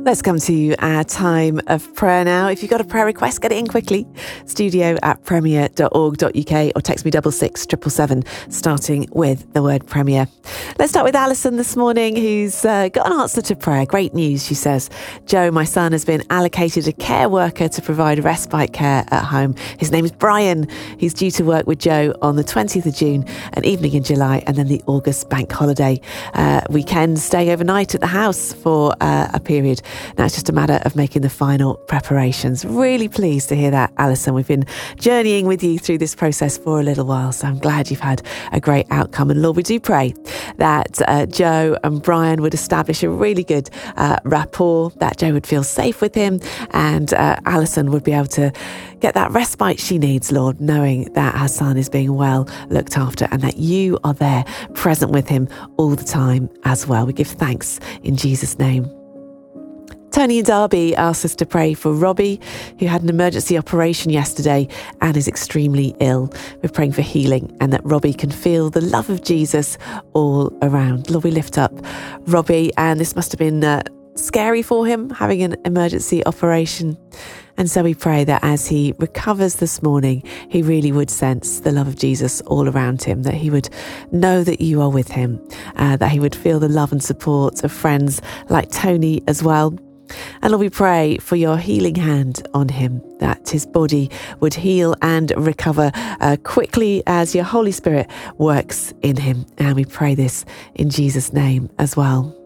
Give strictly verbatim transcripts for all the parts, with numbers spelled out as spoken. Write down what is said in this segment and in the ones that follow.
Let's come to our time of prayer now. If you've got a prayer request, get it in quickly. Studio at premier dot org dot uk or text me double six triple seven, starting with the word Premier. Let's start with Alison this morning, who's uh, got an answer to prayer. Great news, she says. Joe, my son, has been allocated a care worker to provide respite care at home. His name is Brian. He's due to work with Joe on the twentieth of June, an evening in July, and then the August bank holiday uh, weekend, staying overnight at the house for uh, a period. Now it's just a matter of making the final preparations. Really pleased to hear that, Alison. We've been journeying with you through this process for a little while, so I'm glad you've had a great outcome. And Lord, we do pray that uh, Joe and Brian would establish a really good uh, rapport, that Joe would feel safe with him, and uh, Alison would be able to get that respite she needs, Lord, knowing that her son is being well looked after and that you are there present with him all the time as well. We give thanks in Jesus' name. Tony and Derby asked us to pray for Robbie, who had an emergency operation yesterday and is extremely ill. We're praying for healing and that Robbie can feel the love of Jesus all around. Lord, we lift up Robbie, and this must have been uh, scary for him, having an emergency operation. And so we pray that as he recovers this morning, he really would sense the love of Jesus all around him, that he would know that you are with him, uh, that he would feel the love and support of friends like Tony as well. And Lord, we pray for your healing hand on him, that his body would heal and recover uh, quickly as your Holy Spirit works in him. And we pray this in Jesus' name as well.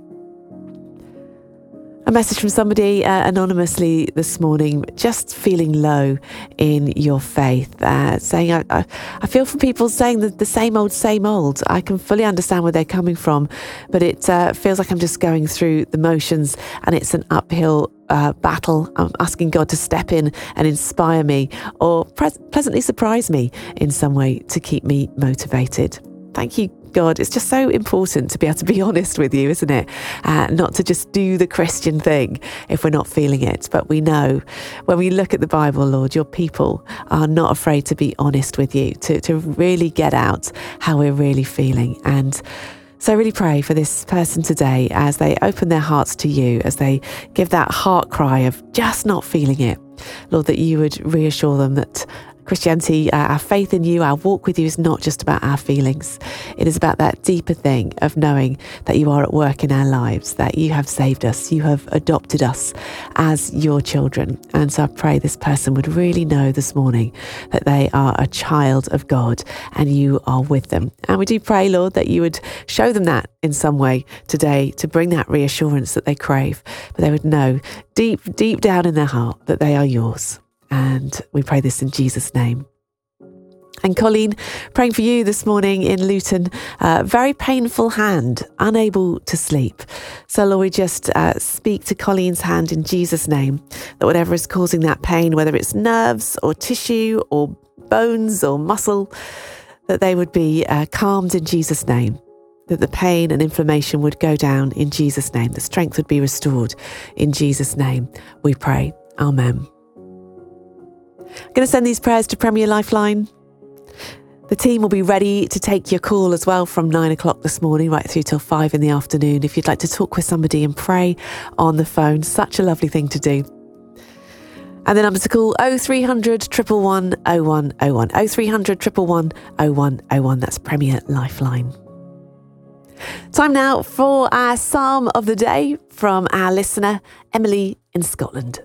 A message from somebody uh, anonymously this morning, just feeling low in your faith, uh, saying, I, I, I feel from people saying that the same old, same old. I can fully understand where they're coming from, but it uh, feels like I'm just going through the motions and it's an uphill uh, battle. I'm asking God to step in and inspire me or pre- pleasantly surprise me in some way to keep me motivated. Thank you, God. It's just so important to be able to be honest with you, isn't it? Uh, not to just do the Christian thing if we're not feeling it. But we know when we look at the Bible, Lord, your people are not afraid to be honest with you, to, to really get out how we're really feeling. And so I really pray for this person today as they open their hearts to you, as they give that heart cry of just not feeling it. Lord, that you would reassure them that Christianity, uh, our faith in you, our walk with you is not just about our feelings. It is about that deeper thing of knowing that you are at work in our lives, that you have saved us, you have adopted us as your children. And so I pray this person would really know this morning that they are a child of God and you are with them. And we do pray, Lord, that you would show them that in some way today to bring that reassurance that they crave, but they would know deep, deep down in their heart that they are yours. And we pray this in Jesus' name. And Colleen, praying for you this morning in Luton, uh, very painful hand, unable to sleep. So Lord, we just uh, speak to Colleen's hand in Jesus' name, that whatever is causing that pain, whether it's nerves or tissue or bones or muscle, that they would be uh, calmed in Jesus' name, that the pain and inflammation would go down in Jesus' name, the strength would be restored in Jesus' name, we pray. Amen. I'm going to send these prayers to Premier Lifeline. The team will be ready to take your call as well from nine o'clock this morning right through till five in the afternoon. If you'd like to talk with somebody and pray on the phone, such a lovely thing to do. And the number to call oh three hundred, one one one, oh one oh one. oh three hundred, one one one, oh one oh one. That's Premier Lifeline. Time now for our Psalm of the Day from our listener, Emily in Scotland.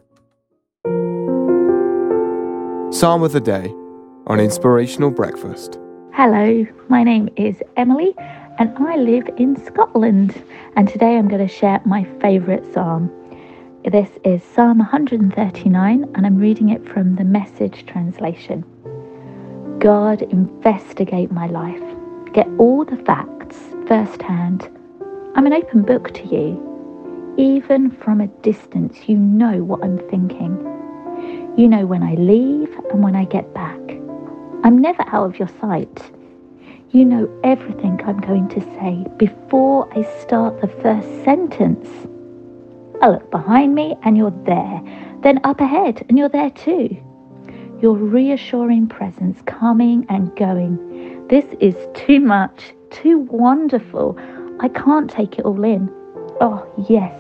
Psalm of the Day on Inspirational Breakfast. Hello, my name is Emily and I live in Scotland, and today I'm going to share my favourite psalm. This is Psalm one thirty-nine and I'm reading it from the Message translation. God, investigate my life. Get all the facts firsthand. I'm an open book to you. Even from a distance, you know what I'm thinking. You know when I leave and when I get back. I'm never out of your sight. You know everything I'm going to say before I start the first sentence. I look behind me and you're there, then up ahead and you're there too. Your reassuring presence coming and going. This is too much, too wonderful. I can't take it all in. Oh yes,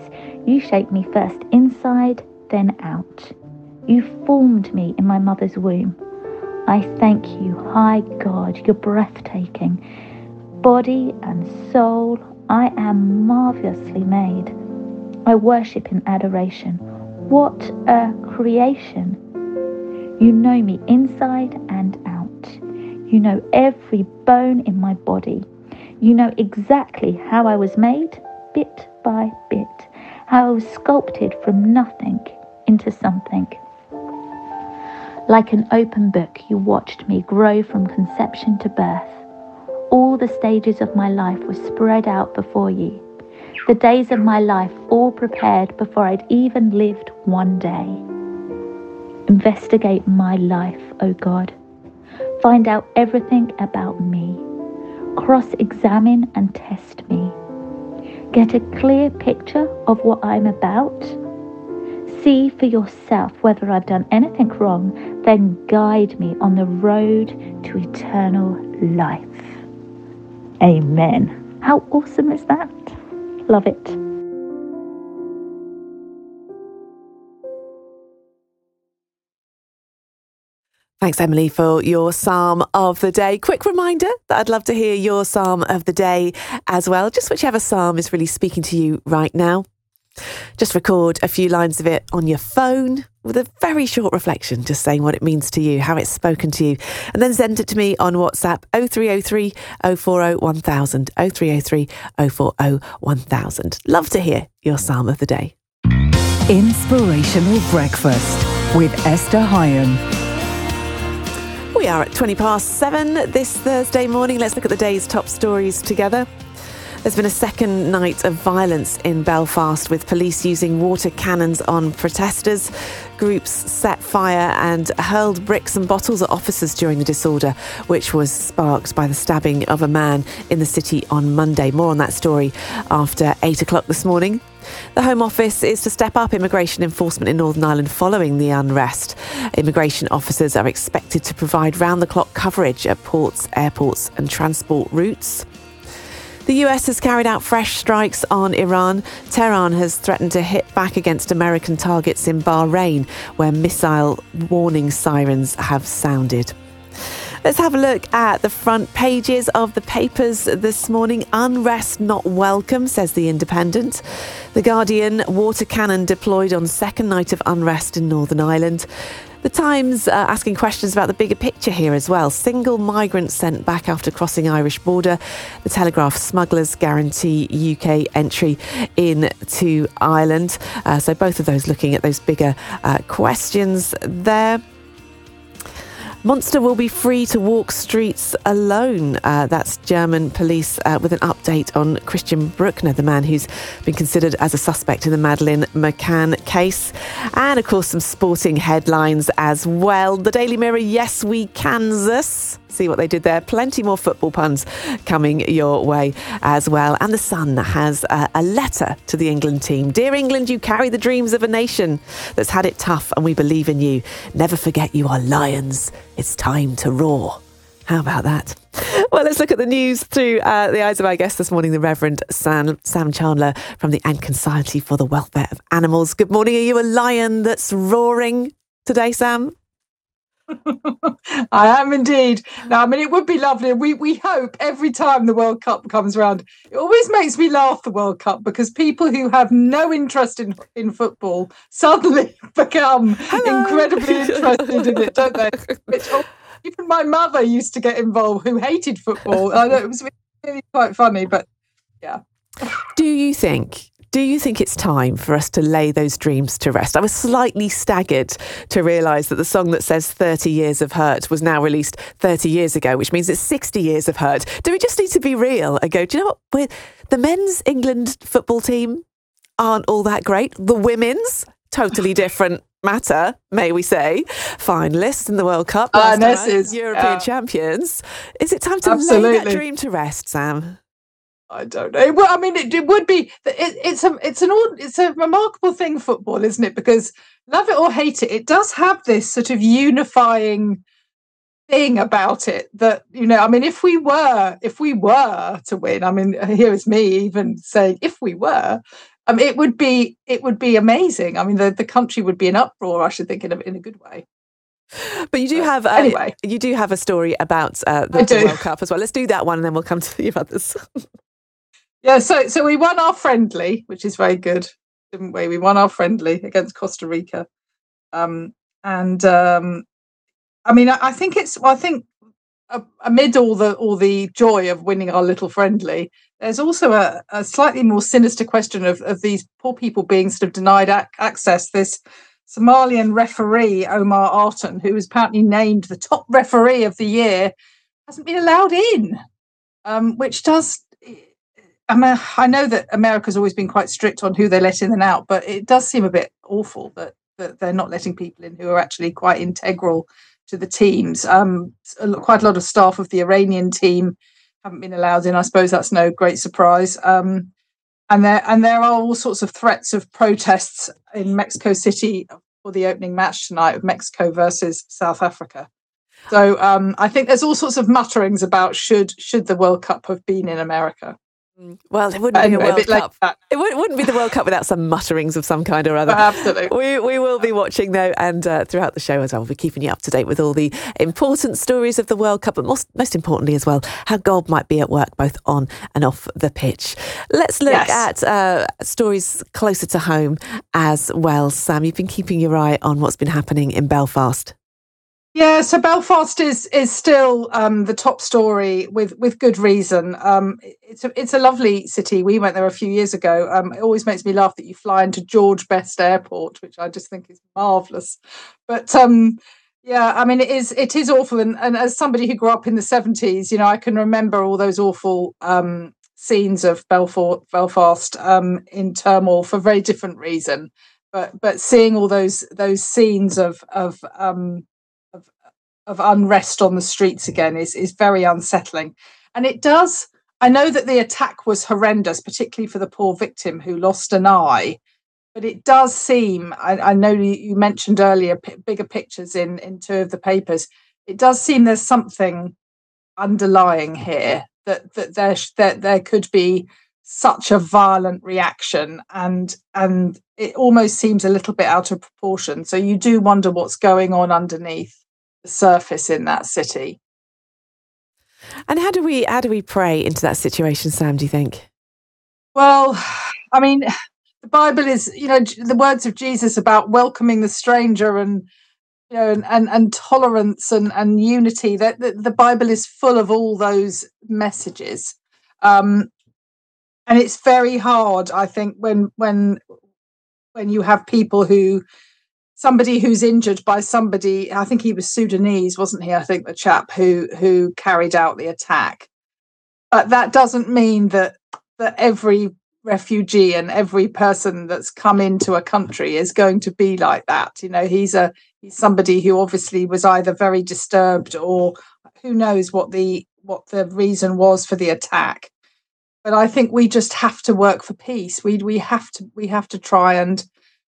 You shaped me first inside, then out. You formed me in my mother's womb. I thank you, high God, you're breathtaking. Body and soul, I am marvellously made. I worship in adoration. What a creation. You know me inside and out. You know every bone in my body. You know exactly how I was made, bit by bit, how I was sculpted from nothing into something. Like an open book, you watched me grow from conception to birth. All the stages of my life were spread out before you. The days of my life all prepared before I'd even lived one day. Investigate my life, O God. Find out everything about me. Cross-examine and test me. Get a clear picture of what I'm about. See for yourself whether I've done anything wrong, then guide me on the road to eternal life. Amen. How awesome is that? Love it. Thanks, Emily, for your Psalm of the Day. Quick reminder that I'd love to hear your Psalm of the Day as well. Just whichever Psalm is really speaking to you right now. Just record a few lines of it on your phone with a very short reflection, just saying what it means to you, how it's spoken to you, and then send it to me on WhatsApp oh three oh three, oh four oh, one thousand, oh three oh three, oh four oh, one thousand. Love to hear your Psalm of the Day. Inspirational Breakfast with Esther Hyam. We are at twenty past seven this Thursday morning. Let's look at the day's top stories together. There's been a second night of violence in Belfast with police using water cannons on protesters. Groups set fire and hurled bricks and bottles at officers during the disorder, which was sparked by the stabbing of a man in the city on Monday. More on that story after eight o'clock this morning. The Home Office is to step up immigration enforcement in Northern Ireland following the unrest. Immigration officers are expected to provide round-the-clock coverage at ports, airports and transport routes. The U S has carried out fresh strikes on Iran. Tehran has threatened to hit back against American targets in Bahrain, where missile warning sirens have sounded. Let's have a look at the front pages of the papers this morning. Unrest not welcome, says The Independent. The Guardian, water cannon deployed on second night of unrest in Northern Ireland. The Times uh, asking questions about the bigger picture here as well. Single migrants sent back after crossing Irish border. The Telegraph, smugglers guarantee U K entry into Ireland. Uh, so both of those looking at those bigger uh, questions there. Monster will be free to walk streets alone. Uh, that's German police uh, with an update on Christian Bruckner, the man who's been considered as a suspect in the Madeleine McCann case. And, of course, some sporting headlines as well. The Daily Mirror, yes, we Kansas. See what they did there. Plenty more football puns coming your way as well. And The Sun has a, a letter to the England team. Dear England, you carry the dreams of a nation that's had it tough and we believe in you. Never forget you are lions. It's time to roar. How about that? Well, let's look at the news through uh, the eyes of our guest this morning, the Reverend Sam, Sam Chandler from the Anglican Society for the Welfare of Animals. Good morning. Are you a lion that's roaring today, Sam? I am indeed. Now, I mean, it would be lovely. We we hope every time the World Cup comes around. It always makes me laugh, the World Cup, because people who have no interest in in football suddenly become Hello. incredibly interested in it, don't they? Which, even my mother used to get involved, who hated football. I know it was really quite funny, but yeah. Do you think? Do you think it's time for us to lay those dreams to rest? I was slightly staggered to realise that the song that says thirty years of hurt was now released thirty years ago, which means it's sixty years of hurt. Do we just need to be real and go, do you know what? We're, the men's England football team aren't all that great. The women's, totally different matter, may we say. Finalists in the World Cup, last uh, time, is, European yeah. champions. Is it time to Absolutely. lay that dream to rest, Sam? I don't know. Well, I mean, it, it would be. It, it's a. It's an. It's a remarkable thing, football, isn't it? Because love it or hate it, it does have this sort of unifying thing about it. That, you know, I mean, if we were, if we were to win, I mean, here is me even saying, if we were, Um, it would be it would be amazing. I mean, the, the country would be in uproar, I should think, in a, in a good way. But you do But have uh, anyway. you do have a story about uh, the, I the do. World Cup as well. Let's do that one, and then we'll come to the others. Yeah, so so we won our friendly, which is very good, didn't we? We won our friendly against Costa Rica, um, and um, I mean, I, I think it's. I think uh, amid all the all the joy of winning our little friendly, there's also a, a slightly more sinister question of of these poor people being sort of denied ac- access. This Somalian referee Omar Arton, who was apparently named the top referee of the year, hasn't been allowed in, um, which does. I mean, I know that America's always been quite strict on who they let in and out, but it does seem a bit awful that, that they're not letting people in who are actually quite integral to the teams. Um, quite a lot of staff of the Iranian team haven't been allowed in. I suppose that's no great surprise. Um, and there and there are all sorts of threats of protests in Mexico City for the opening match tonight of Mexico versus South Africa. So um, I think there's all sorts of mutterings about should should the World Cup have been in America. Well, it wouldn't But be anyway, the a World bit like Cup. that. It would, wouldn't be the World Cup without some mutterings of some kind or other. Absolutely. We we will be watching though, and uh, throughout the show as well, we'll be keeping you up to date with all the important stories of the World Cup, but most most importantly as well, how God might be at work both on and off the pitch. Let's look Yes. at uh, stories closer to home as well. Sam, you've been keeping your eye on what's been happening in Belfast. Yeah, so Belfast is is still um, the top story with with good reason. Um, it's a, it's a lovely city. We went there a few years ago. Um, it always makes me laugh that you fly into George Best Airport, which I just think is marvellous. But um, yeah, I mean, it is it is awful. And, and as somebody who grew up in the seventies, you know, I can remember all those awful um, scenes of Belfast, Belfast um, in turmoil for a very different reason. But but seeing all those those scenes of of um, of unrest on the streets again is is very unsettling. And it does, I know that the attack was horrendous, particularly for the poor victim who lost an eye, but it does seem, I, I know you mentioned earlier p- bigger pictures in, in two of the papers, it does seem there's something underlying here, that that there, that there could be such a violent reaction, and and it almost seems a little bit out of proportion. So you do wonder what's going on underneath the surface in that city. And how do we how do we pray into that situation, Sam, do you think? Well, I mean, the Bible is, you know, the words of Jesus about welcoming the stranger and, you know, and and, and tolerance and, and unity. That the, the Bible is full of all those messages. Um, and it's very hard, I think, when when when you have people who somebody who's injured by somebody, I think he was Sudanese, wasn't he? I think the chap who who carried out the attack. But that doesn't mean that that every refugee and every person that's come into a country is going to be like that. You know, he's a he's somebody who obviously was either very disturbed or who knows what the what the reason was for the attack. But I think we just have to work for peace. We we have to we have to try and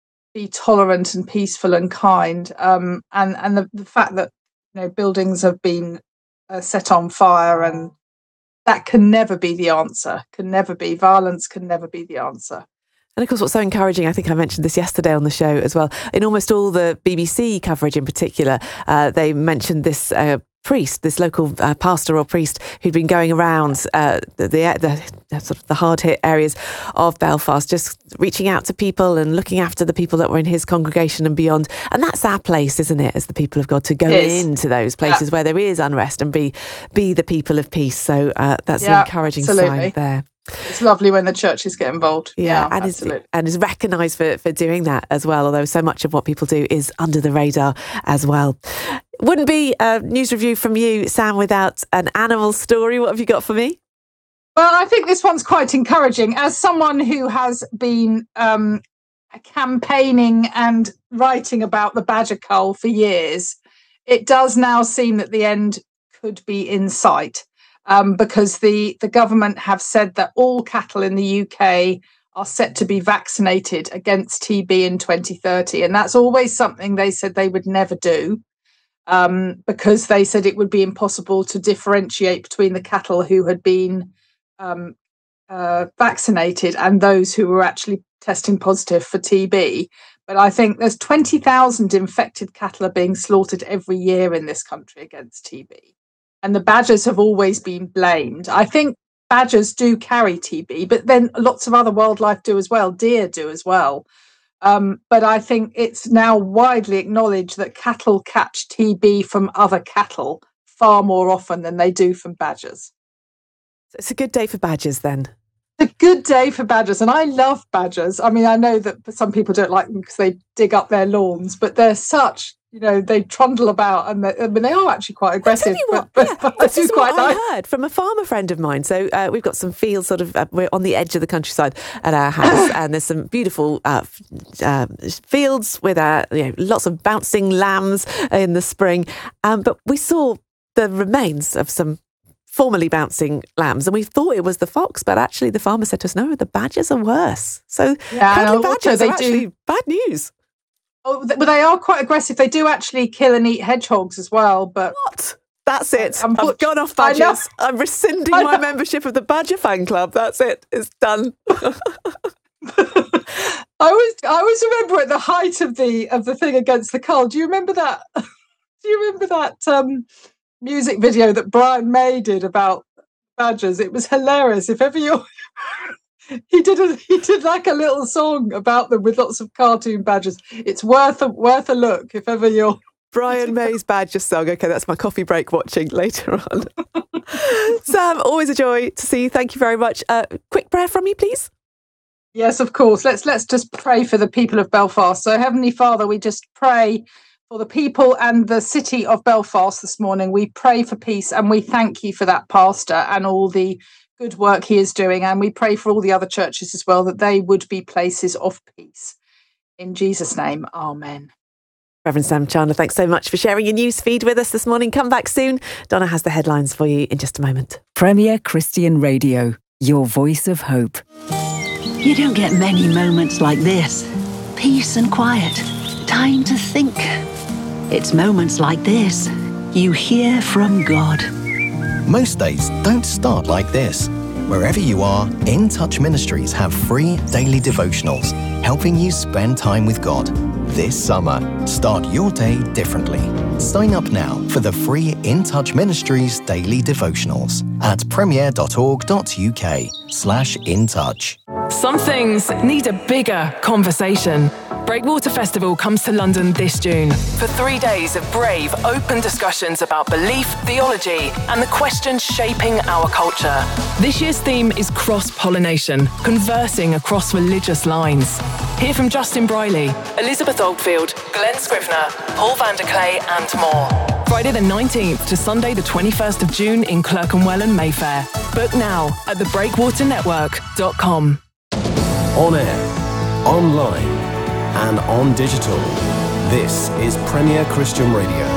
be tolerant and peaceful and kind, um, and and the, the fact that, you know, buildings have been uh, set on fire, and that can never be the answer. Can never be violence. Can never be the answer. And of course, what's so encouraging, I think I mentioned this yesterday on the show as well, in almost all the B B C coverage in particular, uh, they mentioned this uh, priest, this local uh, pastor or priest who'd been going around uh, the, the, the sort of the hard hit areas of Belfast, just reaching out to people and looking after the people that were in his congregation and beyond. And that's our place, isn't it, as the people of God, to go into those places yeah. where there is unrest and be be the people of peace. So uh, that's yeah, an encouraging absolutely. sign there. It's lovely when the churches get involved. Yeah, yeah and, is, and is recognised for, for doing that as well, although so much of what people do is under the radar as well. Wouldn't be a news review from you, Sam, without an animal story. What have you got for me? Well, I think this one's quite encouraging. As someone who has been um, campaigning and writing about the badger cull for years, it does now seem that the end could be in sight. Um, because the, the government have said that all cattle in the U K are set to be vaccinated against T B in twenty thirty. And that's always something they said they would never do, um, because they said it would be impossible to differentiate between the cattle who had been um, uh, vaccinated and those who were actually testing positive for T B. But I think there's twenty thousand infected cattle are being slaughtered every year in this country against T B. And the badgers have always been blamed. I think badgers do carry T B, but then lots of other wildlife do as well. Deer do as well. Um, but I think it's now widely acknowledged that cattle catch T B from other cattle far more often than they do from badgers. It's a good day for badgers then. A good day for badgers, and I love badgers. I mean, I know that some people don't like them because they dig up their lawns, but they're such, you know, they trundle about, and I mean, they are actually quite aggressive. What, but, yeah, but I this do is quite what like. I heard from a farmer friend of mine. So uh, we've got some fields, sort of, uh, we're on the edge of the countryside at our house, and there's some beautiful uh, f- uh, fields with uh, you know, lots of bouncing lambs in the spring. Um, but we saw the remains of some formerly bouncing lambs, and we thought it was the fox, but actually the farmer said to us, no, the badgers are worse. So Yeah, cuddly and also badgers they are actually do- bad news. Oh, th- but they are quite aggressive. They do actually kill and eat hedgehogs as well. But What? That's it. I'm I've put- gone off I know. badgers. I'm rescinding I my know. membership of the Badger fan club. That's it. It's done. I was I always remember at the height of the of the thing against the cull. Do you remember that? Do you remember that um, music video that Brian May did about badgers? It was hilarious. If ever you he did a, he did like a little song about them with lots of cartoon badgers. It's worth a worth a look if ever you're. Brian May's Badger song. Okay, that's my coffee break watching later on. Sam, always a joy to see you. Thank you very much. Uh, quick prayer from you, please. Yes, of course. Let's let's just pray for the people of Belfast. So, Heavenly Father, we just pray for the people and the city of Belfast this morning. We pray for peace, and we thank you for that pastor and all the good work he is doing. And we pray for all the other churches as well, that they would be places of peace. In Jesus' name, amen. Reverend Sam Chandler, thanks so much for sharing your news feed with us this morning. Come back soon. Donna has the headlines for you in just a moment. Premier Christian Radio, your voice of hope. You don't get many moments like this. Peace and quiet. Time to think. It's moments like this you hear from God. Most days don't start like this. Wherever you are, In Touch Ministries have free daily devotionals, helping you spend time with God. This summer, start your day differently. Sign up now for the free In Touch Ministries daily devotionals at premier.org.uk slash in touch. Some things need a bigger conversation. Breakwater Festival comes to London this June for three days of brave, open discussions about belief, theology, and the questions shaping our culture. This year's theme is cross-pollination, conversing across religious lines. Hear from Justin Briley, Elizabeth Oldfield, Glenn Scrivener, Paul van der Clay, and more. Friday the nineteenth to Sunday the twenty-first of June in Clerkenwell and Mayfair. Book now at the breakwater network dot com. On air, online, and on digital. This is Premier Christian Radio.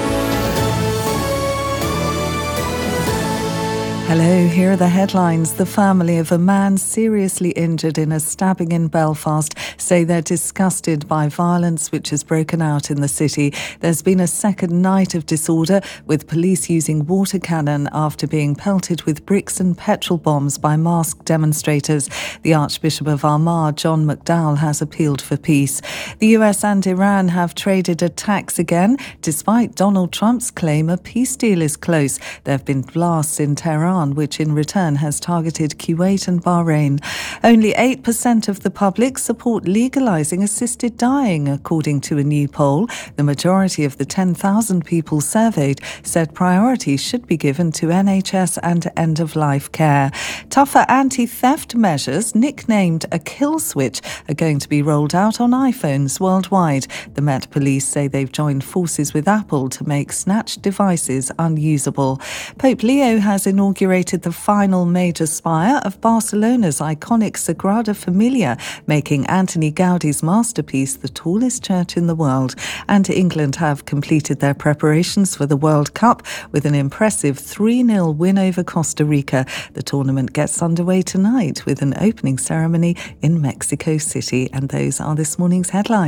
Hello, here are the headlines. The family of a man seriously injured in a stabbing in Belfast say they're disgusted by violence which has broken out in the city. There's been a second night of disorder, with police using water cannon after being pelted with bricks and petrol bombs by masked demonstrators. The Archbishop of Armagh, John McDowell, has appealed for peace. The U S and Iran have traded attacks again, despite Donald Trump's claim a peace deal is close. There have been blasts in Tehran, which in return has targeted Kuwait and Bahrain. Only eight percent of the public support legalising assisted dying, according to a new poll. The majority of the ten thousand people surveyed said priority should be given to N H S and end-of-life care. Tougher anti-theft measures, nicknamed a kill switch, are going to be rolled out on iPhones worldwide. The Met Police say they've joined forces with Apple to make snatched devices unusable. Pope Leo has inaugurated the final major spire of Barcelona's iconic Sagrada Familia, making Antoni Gaudi's masterpiece the tallest church in the world. And England have completed their preparations for the World Cup with an impressive three nil win over Costa Rica. The tournament gets underway tonight with an opening ceremony in Mexico City. And those are this morning's headlines.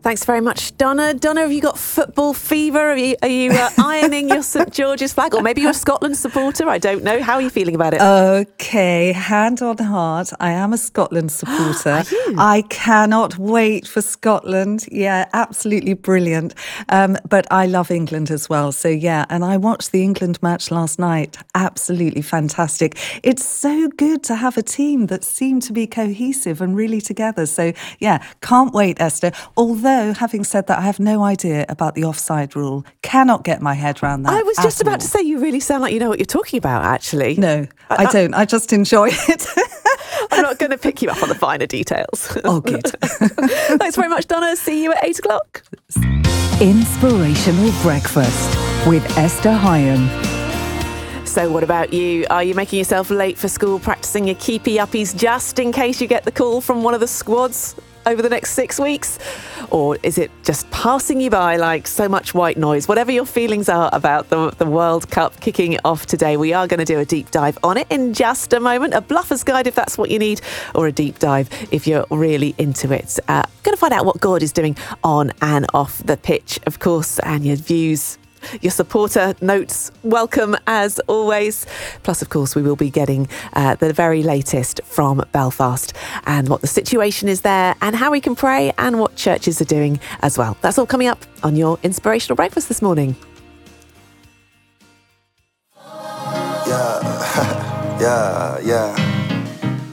Thanks very much, Donna. Donna, have you got football fever? Are you, are you uh, ironing your St George's flag? Or maybe you're a Scotland supporter? I don't know. How are you feeling about it? Okay, hand on heart, I am a Scotland supporter. Are you? I cannot wait for Scotland. Yeah, absolutely brilliant. Um, but I love England as well. So yeah, and I watched the England match last night. Absolutely fantastic. It's so good to have a team that seem to be cohesive and really together. So yeah, can't wait, Esther. Although, having said that, I have no idea about the offside rule. Cannot get my head around that. I was just at about all. to say, you really sound like you know what you're talking about, actually. No, I don't. I just enjoy it. I'm not going to pick you up on the finer details. Oh, good. Thanks very much, Donna. See you at eight o'clock. Inspirational Breakfast with Esther Hyam. So what about you? Are you making yourself late for school, practicing your keepy uppies just in case you get the call from one of the squads over the next six weeks? Or is it just passing you by like so much white noise? Whatever your feelings are about the, the World Cup kicking off today, we are going to do a deep dive on it in just a moment. A bluffer's guide if that's what you need, or a deep dive if you're really into it. Uh, going to find out what God is doing on and off the pitch, of course, and your views, your supporter notes, welcome as always. Plus, of course, we will be getting uh, the very latest from Belfast and what the situation is there and how we can pray and what churches are doing as well. That's all coming up on your Inspirational Breakfast this morning. Yeah, yeah, yeah.